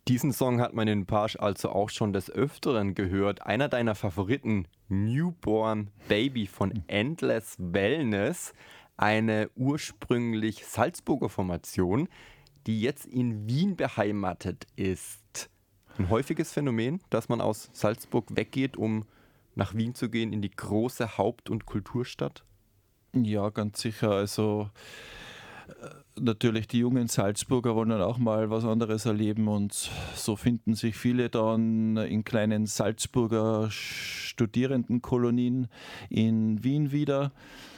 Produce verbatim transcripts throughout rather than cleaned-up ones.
Diesen Song hat man in Page also auch schon des Öfteren gehört. Einer deiner Favoriten, Newborn Baby von Endless Wellness, eine ursprünglich Salzburger Formation, die jetzt in Wien beheimatet ist. Ein häufiges Phänomen, dass man aus Salzburg weggeht, um nach Wien zu gehen, in die große Haupt- und Kulturstadt? Ja, ganz sicher. Also natürlich, die jungen Salzburger wollen dann auch mal was anderes erleben und so finden sich viele dann in kleinen Salzburger Studierendenkolonien in Wien wieder.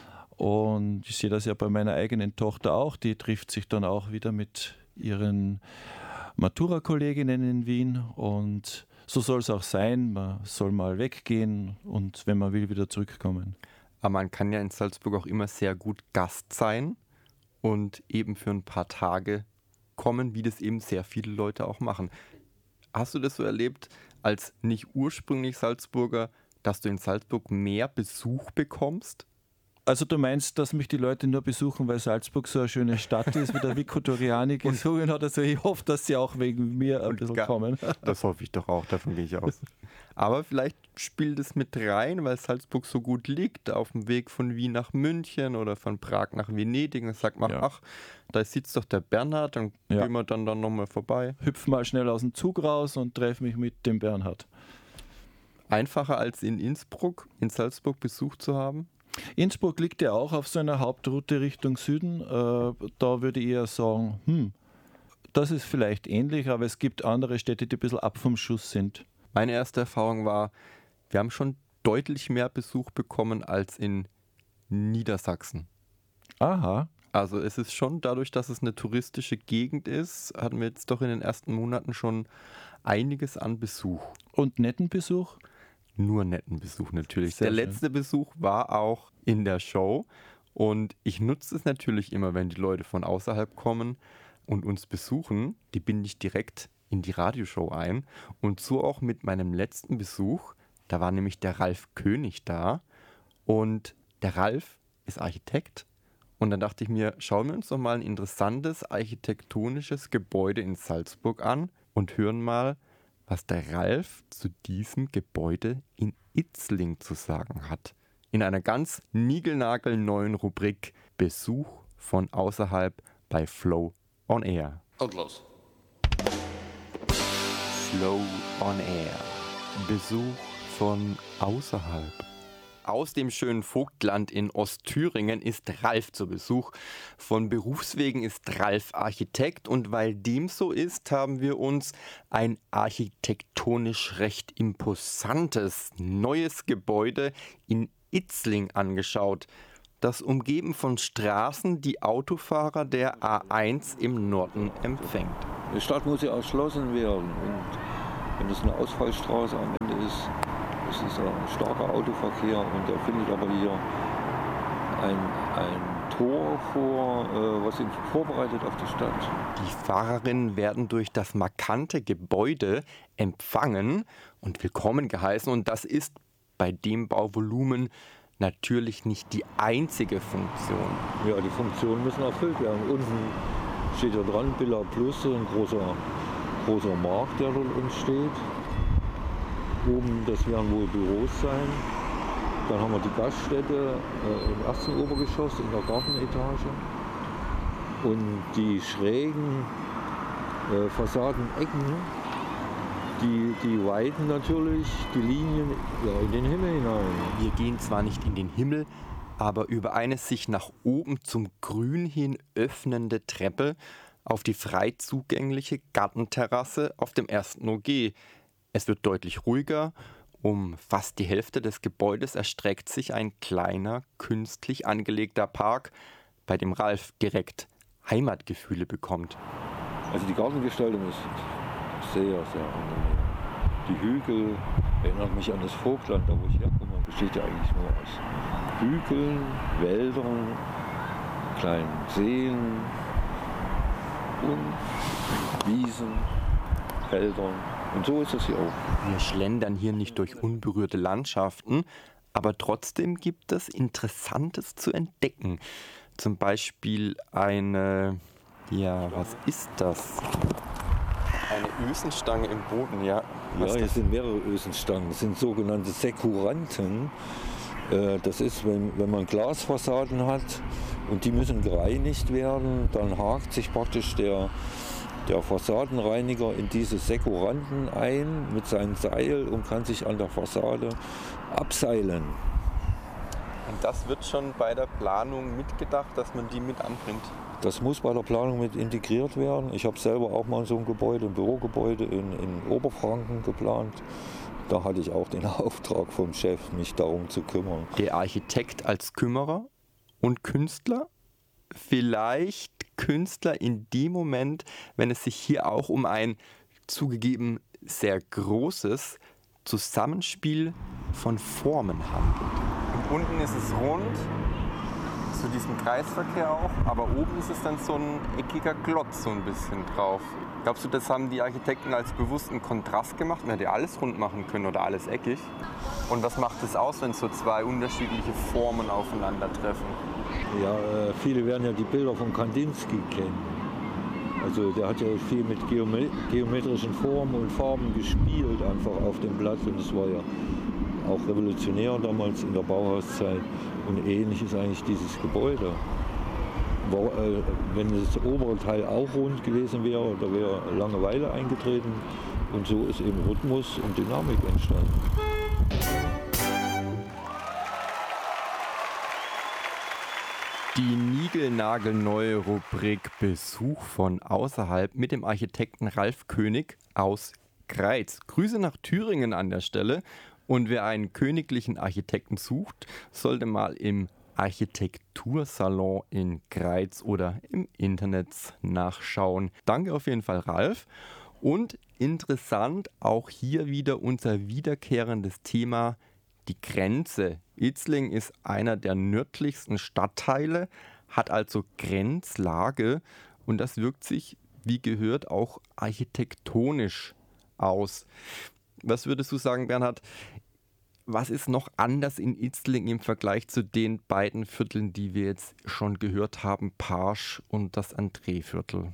Und ich sehe das ja bei meiner eigenen Tochter auch, die trifft sich dann auch wieder mit ihren Matura-Kolleginnen in Wien und so soll es auch sein, man soll mal weggehen und wenn man will, wieder zurückkommen. Aber man kann ja in Salzburg auch immer sehr gut Gast sein und eben für ein paar Tage kommen, wie das eben sehr viele Leute auch machen. Hast du das so erlebt als nicht ursprünglich Salzburger, dass du in Salzburg mehr Besuch bekommst? Also du meinst, dass mich die Leute nur besuchen, weil Salzburg so eine schöne Stadt ist, wie der Vico Toriani gesungen hat. Also ich hoffe, dass sie auch wegen mir ein bisschen gar, kommen. Das hoffe ich doch auch, davon gehe ich aus. Aber vielleicht spielt es mit rein, weil Salzburg so gut liegt, auf dem Weg von Wien nach München oder von Prag nach Venedig. Und sagt man, ja. ach, da sitzt doch der Bernhard, dann ja. gehen wir dann, dann nochmal vorbei. Hüpf mal schnell aus dem Zug raus und treffe mich mit dem Bernhard. Einfacher als in Innsbruck, in Salzburg Besuch zu haben? Innsbruck liegt ja auch auf seiner Hauptroute Richtung Süden. Äh, da würde ich eher sagen, hm, das ist vielleicht ähnlich, aber es gibt andere Städte, die ein bisschen ab vom Schuss sind. Meine erste Erfahrung war, wir haben schon deutlich mehr Besuch bekommen als in Niedersachsen. Aha. Also es ist schon dadurch, dass es eine touristische Gegend ist, hatten wir jetzt doch in den ersten Monaten schon einiges an Besuch. Und netten Besuch? Nur netten Besuch natürlich. Sehr der schön. letzte Besuch war auch in der Show und ich nutze es natürlich immer, wenn die Leute von außerhalb kommen und uns besuchen. Die binde ich direkt in die Radioshow ein und so auch mit meinem letzten Besuch. Da war nämlich der Ralf König da und der Ralf ist Architekt und dann dachte ich mir, schauen wir uns doch mal ein interessantes architektonisches Gebäude in Salzburg an und hören mal, was der Ralf zu diesem Gebäude in Itzling zu sagen hat. In einer ganz niegelnagelneuen Rubrik Besuch von außerhalb bei Flow on Air. Und los. Flow on Air. Besuch von außerhalb. Aus dem schönen Vogtland in Ostthüringen ist Ralf zu Besuch. Von Berufswegen ist Ralf Architekt und weil dem so ist, haben wir uns ein architektonisch recht imposantes neues Gebäude in Itzling angeschaut. Das umgeben von Straßen die Autofahrer der A eins im Norden empfängt. Die Stadt muss ja erschlossen werden und wenn es eine Ausfallstraße am Ende ist, es ist ein starker Autoverkehr und da findet aber hier ein, ein Tor vor, äh, was ihn vorbereitet auf die Stadt. Die Fahrerinnen werden durch das markante Gebäude empfangen und willkommen geheißen und das ist bei dem Bauvolumen natürlich nicht die einzige Funktion. Ja, die Funktionen müssen erfüllt werden. Unten steht ja dran, Billa Plus, ein großer, großer Markt, der dort entsteht. Oben, das werden wohl Büros sein. Dann haben wir die Gaststätte äh, im ersten Obergeschoss in der Gartenetage. Und die schrägen äh, Fassadenecken, die, die weiten natürlich die Linien ja, in den Himmel hinein. Wir gehen zwar nicht in den Himmel, aber über eine sich nach oben zum Grün hin öffnende Treppe auf die frei zugängliche Gartenterrasse auf dem ersten O G. Es wird deutlich ruhiger. Um fast die Hälfte des Gebäudes erstreckt sich ein kleiner, künstlich angelegter Park, bei dem Ralf direkt Heimatgefühle bekommt. Also die Gartengestaltung ist sehr, sehr angenehm. Die Hügel erinnern mich an das Vogtland, da wo ich herkomme. Besteht ja eigentlich nur aus Hügeln, Wäldern, kleinen Seen und Wiesen, Feldern. Und so ist es hier auch. Wir schlendern hier nicht durch unberührte Landschaften, aber trotzdem gibt es Interessantes zu entdecken. Zum Beispiel eine, ja, was ist das? Eine Ösenstange im Boden, ja. Was ja, hier sind mehrere Ösenstangen. Das sind sogenannte Sekuranten. Das ist, wenn, wenn man Glasfassaden hat und die müssen gereinigt werden, dann hakt sich praktisch der, der Fassadenreiniger in diese Sekuranten ein mit seinem Seil und kann sich an der Fassade abseilen. Und das wird schon bei der Planung mitgedacht, dass man die mit anbringt? Das muss bei der Planung mit integriert werden. Ich habe selber auch mal so ein Gebäude, ein Bürogebäude in, in Oberfranken geplant. Da hatte ich auch den Auftrag vom Chef, mich darum zu kümmern. Der Architekt als Kümmerer und Künstler? Vielleicht Künstler in dem Moment, wenn es sich hier auch um ein zugegeben sehr großes Zusammenspiel von Formen handelt. Und unten ist es rund, zu diesem Kreisverkehr auch, aber oben ist es dann so ein eckiger Klotz so ein bisschen drauf. Glaubst du, das haben die Architekten als bewussten Kontrast gemacht? Man hätte ja alles rund machen können oder alles eckig. Und was macht es aus, wenn so zwei unterschiedliche Formen aufeinandertreffen? Ja, äh, viele werden ja die Bilder von Kandinsky kennen. Also der hat ja viel mit Geome- geometrischen Formen und Farben gespielt einfach auf dem Blatt. Und das war ja auch revolutionär damals in der Bauhauszeit. Und ähnlich ist eigentlich dieses Gebäude. War, äh, wenn das obere Teil auch rund gewesen wäre, da wäre Langeweile eingetreten. Und so ist eben Rhythmus und Dynamik entstanden. Die niegelnagelneue Rubrik Besuch von außerhalb mit dem Architekten Ralf König aus Greiz. Grüße nach Thüringen an der Stelle. Und wer einen königlichen Architekten sucht, sollte mal im Architektursalon in Greiz oder im Internet nachschauen. Danke auf jeden Fall, Ralf. Und interessant, auch hier wieder unser wiederkehrendes Thema, die Grenze. Itzling ist einer der nördlichsten Stadtteile, hat also Grenzlage und das wirkt sich, wie gehört, auch architektonisch aus. Was würdest du sagen, Bernhard, was ist noch anders in Itzling im Vergleich zu den beiden Vierteln, die wir jetzt schon gehört haben, Parsch und das André-Viertel?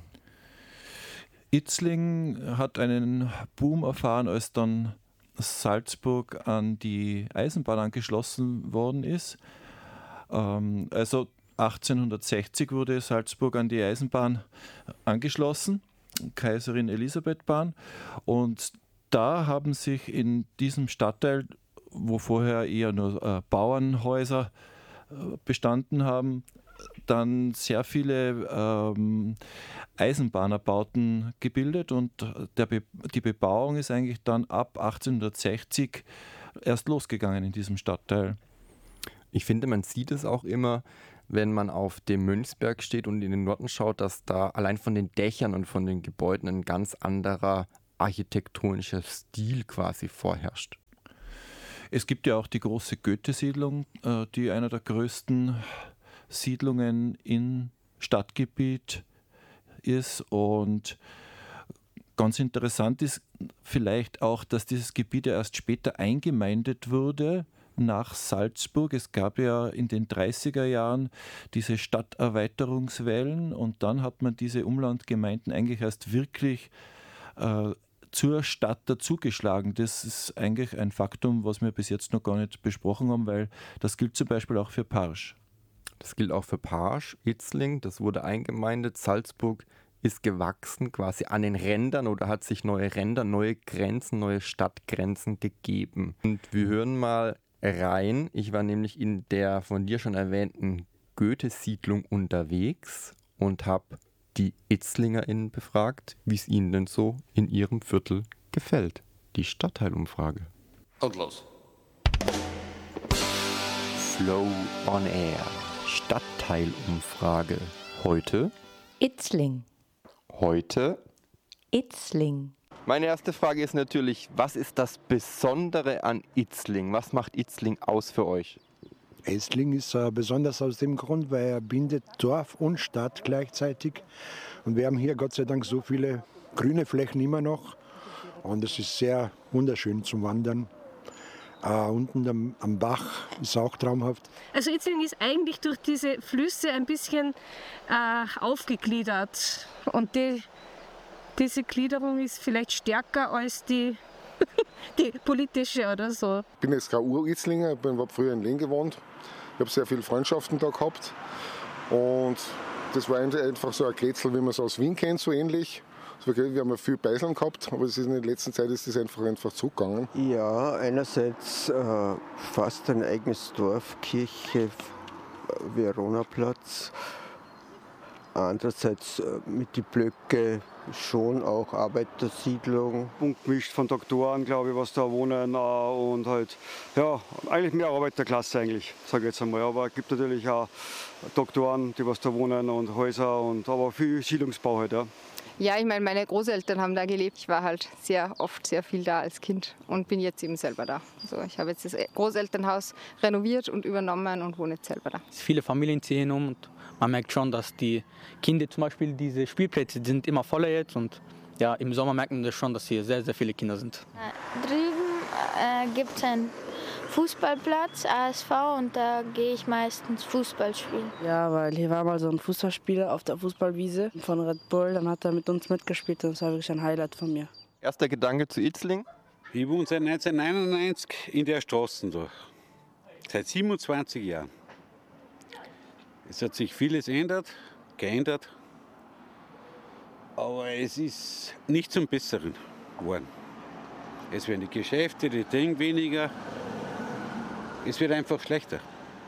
Itzling hat einen Boom erfahren, als dann Salzburg an die Eisenbahn angeschlossen worden ist. Ähm, also achtzehnhundertsechzig wurde Salzburg an die Eisenbahn angeschlossen, Kaiserin Elisabeth-Bahn. Und da haben sich in diesem Stadtteil, wo vorher eher nur äh, Bauernhäuser äh, bestanden haben, dann sehr viele ähm, Eisenbahnerbauten gebildet und der Be- die Bebauung ist eigentlich dann ab achtzehnhundertsechzig erst losgegangen in diesem Stadtteil. Ich finde, man sieht es auch immer, wenn man auf dem Mönchsberg steht und in den Norden schaut, dass da allein von den Dächern und von den Gebäuden ein ganz anderer architektonischer Stil quasi vorherrscht. Es gibt ja auch die große Goethe-Siedlung, äh, die einer der größten Siedlungen im Stadtgebiet ist. Und ganz interessant ist vielleicht auch, dass dieses Gebiet ja erst später eingemeindet wurde nach Salzburg. Es gab ja in den dreißiger Jahren diese Stadterweiterungswellen und dann hat man diese Umlandgemeinden eigentlich erst wirklich äh, zur Stadt dazugeschlagen. Das ist eigentlich ein Faktum, was wir bis jetzt noch gar nicht besprochen haben, weil das gilt zum Beispiel auch für Parsch. Das gilt auch für Parsch, Itzling, das wurde eingemeindet. Salzburg ist gewachsen quasi an den Rändern oder hat sich neue Ränder, neue Grenzen, neue Stadtgrenzen gegeben. Und wir hören mal rein. Ich war nämlich in der von dir schon erwähnten Goethe-Siedlung unterwegs und habe die ItzlingerInnen befragt, wie es ihnen denn so in ihrem Viertel gefällt. Die Stadtteilumfrage. Und los. Flow on Air. Stadtteilumfrage. Heute Itzling. Heute Itzling. Meine erste Frage ist natürlich, was ist das Besondere an Itzling? Was macht Itzling aus für euch? Itzling ist äh, besonders aus dem Grund, weil er bindet Dorf und Stadt gleichzeitig. Und wir haben hier Gott sei Dank so viele grüne Flächen immer noch. Und es ist sehr wunderschön zum Wandern. Äh, unten am, am Bach ist auch traumhaft. Also Itzling ist eigentlich durch diese Flüsse ein bisschen äh, aufgegliedert. Und die diese Gliederung ist vielleicht stärker als die, die politische oder so. Ich bin jetzt kein Ur-Itzlinger, ich habe früher in Lehn gewohnt. Ich habe sehr viele Freundschaften da gehabt. Und das war einfach so ein Kretzel, wie man es aus Wien kennt, so ähnlich. Wir haben ja viel Beiseln gehabt, aber es ist in der letzten Zeit ist das einfach, einfach zurückgegangen. Ja, einerseits äh, fast ein eigenes Dorf, Kirche, Veronaplatz. Andererseits äh, mit den Blöcke schon auch Arbeitersiedlung. Bunt gemischt von Doktoren, glaube ich, was da wohnen äh, und halt, ja, eigentlich mehr Arbeiterklasse eigentlich, sage ich jetzt einmal. Aber es gibt natürlich auch Doktoren, die was da wohnen und Häuser und aber viel Siedlungsbau halt, ja. Ja, ich meine, meine Großeltern haben da gelebt. Ich war halt sehr oft sehr viel da als Kind und bin jetzt eben selber da. Also ich habe jetzt das Großelternhaus renoviert und übernommen und wohne jetzt selber da. Viele Familien ziehen um und man merkt schon, dass die Kinder zum Beispiel, diese Spielplätze die sind immer voller jetzt und ja, im Sommer merkt man das schon, dass hier sehr, sehr viele Kinder sind. Drüben äh, gibt es einen Fußballplatz, A S V, und da gehe ich meistens Fußball spielen. Ja, weil hier war mal so ein Fußballspieler auf der Fußballwiese von Red Bull, dann hat er mit uns mitgespielt und das war wirklich ein Highlight von mir. Erster Gedanke zu Itzling? Ich wohne seit neunzehnhundertneunundneunzig in der Straße da. Seit siebenundzwanzig Jahren. Es hat sich vieles ändert, geändert, aber es ist nicht zum Besseren geworden. Es werden die Geschäfte, die Dinge weniger. Es wird einfach schlechter.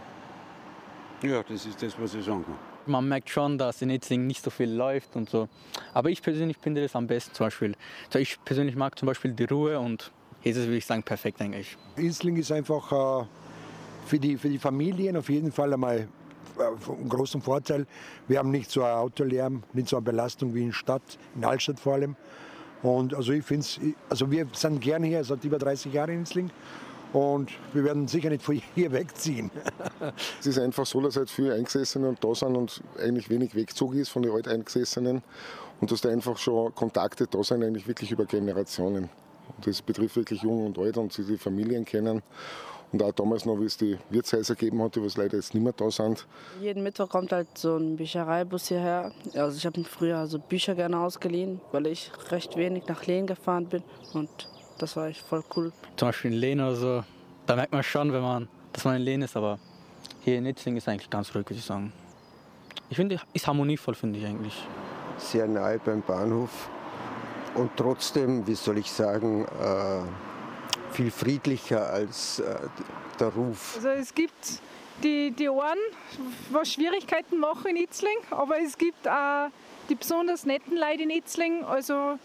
Ja, das ist das, was ich sagen kann. Man merkt schon, dass in Itzling nicht so viel läuft und so. Aber ich persönlich finde das am besten zum Beispiel. Ich persönlich mag zum Beispiel die Ruhe und hier ist es, würde ich sagen, perfekt eigentlich. Itzling ist einfach äh, für, die, für die Familien auf jeden Fall einmal äh, einen großen Vorteil. Wir haben nicht so einen Autolärm, nicht so eine Belastung wie in Stadt, in Altstadt vor allem. Und also ich finde es, also wir sind gerne hier, seit über dreißig Jahren in Itzling. Und wir werden sicher nicht von hier wegziehen. Es ist einfach so, dass halt viele Eingesessene und da sind und eigentlich wenig Wegzug ist von den Alteingesessenen. Und dass da einfach schon Kontakte da sind, eigentlich wirklich über Generationen. Und das betrifft wirklich Jung und Alt und sie die Familien kennen. Und auch damals noch, wie es die Wirtshäuser gegeben hat, die was leider jetzt nicht mehr da sind. Jeden Mittwoch kommt halt so ein Büchereibus hierher. Also ich habe früher also Bücher gerne ausgeliehen, weil ich recht wenig nach Lehn gefahren bin. Und das war echt voll cool. Zum Beispiel in Lehn oder so, da merkt man schon, wenn man, dass man in Lehn ist, aber hier in Itzling ist eigentlich ganz ruhig, würde ich sagen. Ich finde, ist harmonievoll, finde ich eigentlich. Sehr nahe beim Bahnhof und trotzdem, wie soll ich sagen, äh, viel friedlicher als äh, der Ruf. Also es gibt die, die einen, was Schwierigkeiten machen in Itzling, aber es gibt auch die besonders netten Leute in Itzling, also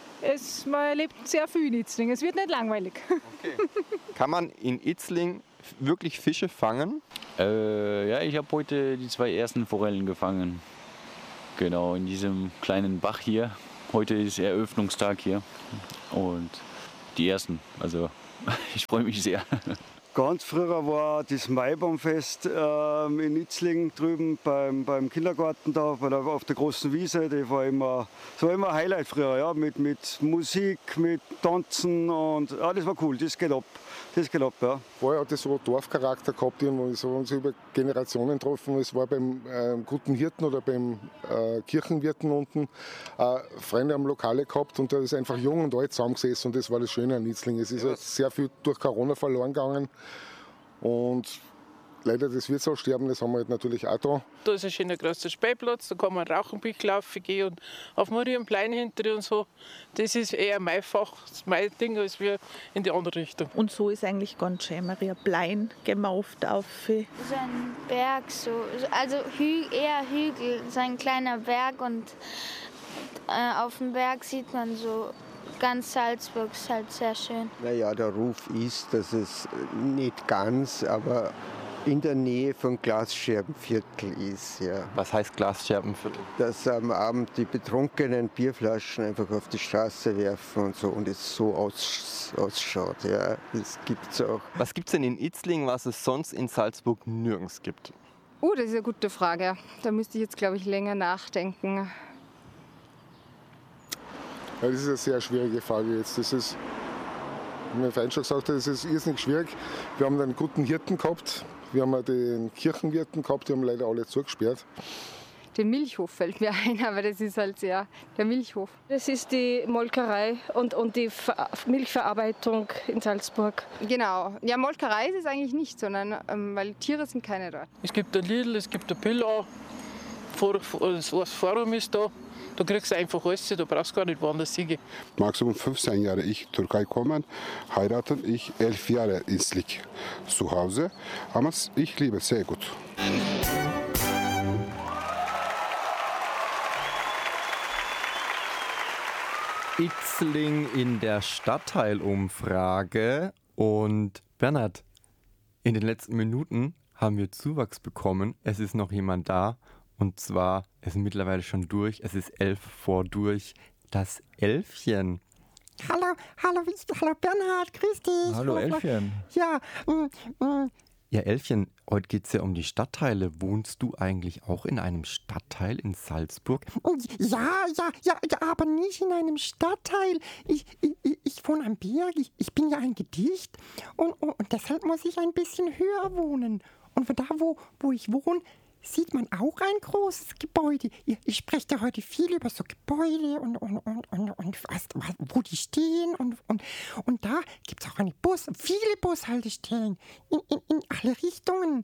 Es, man erlebt sehr viel in Itzling. Es wird nicht langweilig. Okay. Kann man in Itzling wirklich Fische fangen? Äh, ja, ich habe heute die zwei ersten Forellen gefangen. Genau, in diesem kleinen Bach hier. Heute ist Eröffnungstag hier. Und die ersten. Also ich freue mich sehr. Ganz früher war das Maibaumfest ähm, in Itzling drüben beim, beim Kindergarten da bei der, auf der großen Wiese. Das war immer, das war immer ein Highlight früher, ja, mit, mit Musik, mit Tanzen und ja, das war cool, das geht ab. Das geht ab, ja. Vorher hat es so Dorfcharakter gehabt, irgendwo so uns über Generationen getroffen. Es war beim äh, Guten Hirten oder beim äh, Kirchenwirten unten äh, Freunde am Lokale gehabt und da ist einfach jung und alt zusammengesessen und das war das Schöne an Itzling. Es ist ja. halt sehr viel durch Corona verloren gegangen und leider das Wirtshaussterben, das haben wir halt natürlich auch da. Da ist ein schöner großer Spielplatz, da kann man rauchen, laufen gehen und auf Marienplein hinter und so. Das ist eher mein Fach, mein Ding, als wir in die andere Richtung. Und so ist eigentlich ganz schön. Marienplein gehen wir oft auf. So ein Berg, so, also Hü eher Hügel, so ein kleiner Berg und äh, auf dem Berg sieht man so ganz Salzburg, ist halt sehr schön. Naja, der Ruf ist, dass es nicht ganz, aber in der Nähe von Glasscherbenviertel ist, ja. Was heißt Glasscherbenviertel? Dass am Abend die betrunkenen Bierflaschen einfach auf die Straße werfen und so und es so aus, ausschaut, ja. Das gibt's auch. Was gibt's denn in Itzling, was es sonst in Salzburg nirgends gibt? Uh, das ist eine gute Frage. Da müsste ich jetzt, glaube ich, länger nachdenken. Ja, das ist eine sehr schwierige Frage jetzt. Das ist, wie mein Freund schon gesagt hat, das ist irrsinnig schwierig. Wir haben einen Guten Hirten gehabt. Wir haben auch den Kirchenwirten gehabt, die haben leider alle zugesperrt. den Milchhof fällt mir ein, aber das ist halt ja der Milchhof. Das ist die Molkerei und, und die Ver- Milchverarbeitung in Salzburg. Genau. Ja, Molkerei ist es eigentlich nicht, sondern ähm, weil Tiere sind keine dort. Es gibt ein Lidl, es gibt ein Pillar, das Forum ist da. Da kriegst du einfach alles, da brauchst du gar nicht woanders hingehen. Maximum fünfzehn Jahre ich Türkei kommen, heiraten, ich elf Jahre Itzling zu Hause. Aber ich liebe es sehr gut. Itzling in der Stadtteilumfrage. Und Bernhard, in den letzten Minuten haben wir Zuwachs bekommen. Es ist noch jemand da. Und zwar, es ist mittlerweile schon durch, es ist elf vor durch, das Elfchen. Hallo, hallo, ich, hallo Bernhard, grüß dich. Hallo Elfchen. Ja, mm, mm. Ja, Elfchen, heute geht es ja um die Stadtteile. Wohnst du eigentlich auch in einem Stadtteil in Salzburg? Ja, ja, ja, ja, aber nicht in einem Stadtteil. Ich, ich, ich wohne am Berg, ich, ich bin ja ein Gedicht und, und, und deshalb muss ich ein bisschen höher wohnen. Und von da, wo, wo ich wohne, sieht man auch ein großes Gebäude. Ich, ich spreche da heute viel über so Gebäude und, und, und, und, und was, wo die stehen. Und, und, und da gibt es auch eine Bus, viele Bushaltestellen in, in, in alle Richtungen.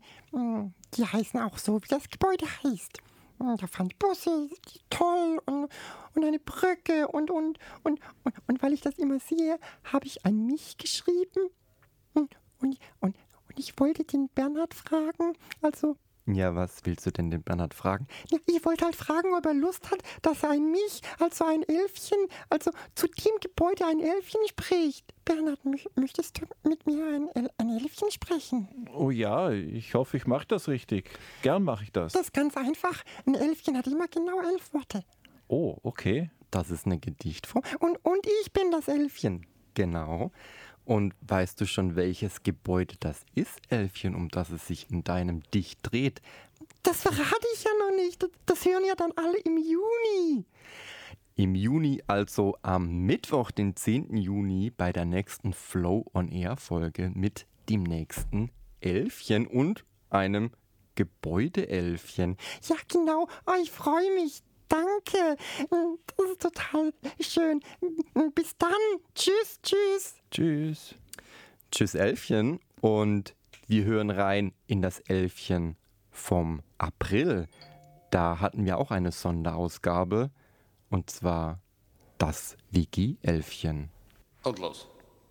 Die heißen auch so, wie das Gebäude heißt. Da fahren die Busse, die toll und, und eine Brücke. Und, und, und, und, und weil ich das immer sehe, habe ich an mich geschrieben. Und, und, und, und ich wollte den Bernhard fragen, also Ja, was willst du denn den Bernhard fragen? Ja, ich wollte halt fragen, ob er Lust hat, dass er an mich, also ein Elfchen, also zu dem Gebäude ein Elfchen spricht. Bernhard, mö- möchtest du mit mir ein, El- ein Elfchen sprechen? Oh ja, ich hoffe, ich mache das richtig. Gern mache ich das. Das ist ganz einfach. Ein Elfchen hat immer genau elf Worte. Oh, okay. Das ist eine Gedichtform. Und, und ich bin das Elfchen. Genau. Und weißt du schon, welches Gebäude das ist, Elfchen, um das es sich in deinem Dicht dreht? Das verrate ich ja noch nicht. Das, das hören ja dann alle im Juni. Im Juni, also am Mittwoch, den zehnten Juni, bei der nächsten Flow on Air Folge mit dem nächsten Elfchen und einem Gebäudeelfchen. Ja, genau. Oh, ich freue mich. Danke. Das ist total schön. Bis dann. Tschüss, tschüss. Tschüss. Tschüss, Elfchen. Und wir hören rein in das Elfchen vom April. Da hatten wir auch eine Sonderausgabe. Und zwar das Wiki-Elfchen. Und los.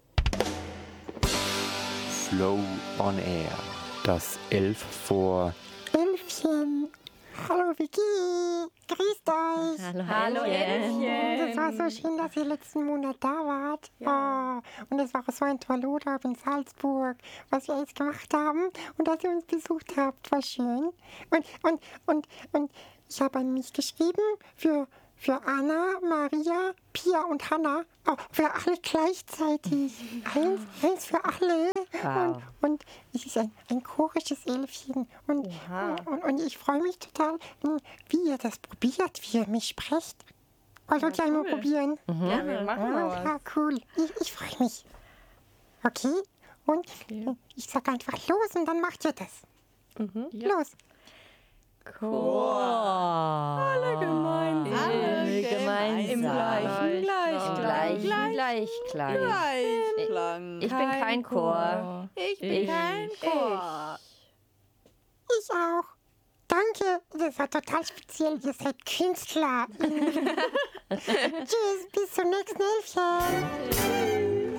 Flow on Air. Das Elf vor... Elfchen. Hallo Vicky, grüßt euch. Hallo, Hallo Elfchen. Das war so schön, dass ihr letzten Monat da wart. Ja. Oh, und es war so ein toller Urlaub in Salzburg, was wir jetzt gemacht haben und dass ihr uns besucht habt, war schön. Und, und, und, und ich habe an mich geschrieben für, für Anna, Maria, Pia und Hanna. Oh, für alle gleichzeitig. Eins, eins für alle. Wow. Und, und es ist ein, ein chorisches Elfchen. Und, und, und ich freue mich total, wie ihr das probiert, wie ihr mich sprecht. Wollt ihr einmal probieren? Mhm. Ja, wir machen mal was. Ja, cool. Ich, ich freue mich. Okay? Und okay. Ich sag einfach los und dann macht ihr das. Mhm. Los. Chor. Alle gemeinsam. Alle gemeinsam. Im gleichen Gleichklang. Gleichen Gleichklang. Gleichklang. Ich bin kein Chor. Ich bin Ich. kein Chor. Ich auch. Danke, das war total speziell. Ihr seid Künstler. Tschüss, bis zum nächsten Elfchen. Tschüss.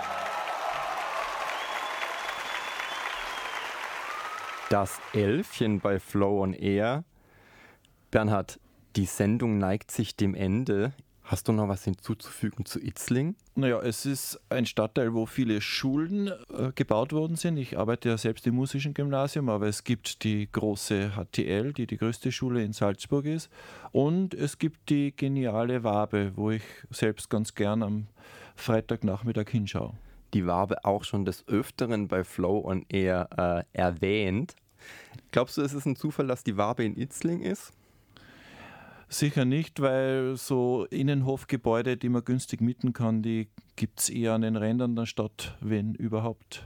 Das Elfchen bei Flow on Air. Bernhard, die Sendung neigt sich dem Ende. Hast du noch was hinzuzufügen zu Itzling? Naja, es ist ein Stadtteil, wo viele Schulen äh, gebaut worden sind. Ich arbeite ja selbst im musischen Gymnasium, aber es gibt die große H T L, die die größte Schule in Salzburg ist. Und es gibt die geniale Wabe, wo ich selbst ganz gern am Freitagnachmittag hinschaue. Die Wabe auch schon des Öfteren bei Flow on Air äh, erwähnt. Glaubst du, es ist ein Zufall, dass die Wabe in Itzling ist? Sicher nicht, weil so Innenhofgebäude, die man günstig mieten kann, die gibt es eher an den Rändern der Stadt, wenn überhaupt.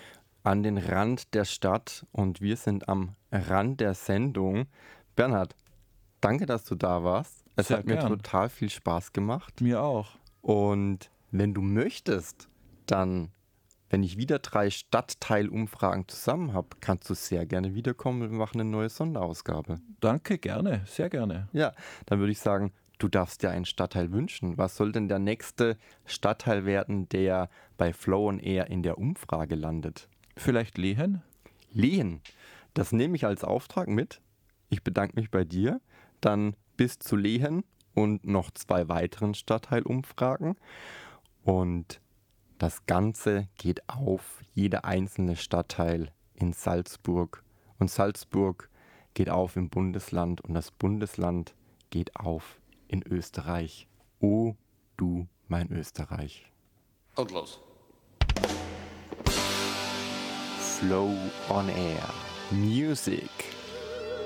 An den Rand der Stadt und wir sind am Rand der Sendung. Bernhard, danke, dass du da warst. Es Sehr hat mir gern. total viel Spaß gemacht. Mir auch. Und wenn du möchtest, dann, wenn ich wieder drei Stadtteilumfragen zusammen habe, kannst du sehr gerne wiederkommen und wir machen eine neue Sonderausgabe. Danke, gerne, sehr gerne. Ja, dann würde ich sagen, du darfst dir einen Stadtteil wünschen. Was soll denn der nächste Stadtteil werden, der bei Flow on Air in der Umfrage landet? Vielleicht Lehen? Lehen. Das nehme ich als Auftrag mit. Ich bedanke mich bei dir. Dann bis zu Lehen und noch zwei weiteren Stadtteilumfragen. Und das Ganze geht auf jeder einzelne Stadtteil in Salzburg. Und Salzburg geht auf im Bundesland und das Bundesland geht auf in Österreich. O du mein Österreich. Und los. Flow on Air. Music.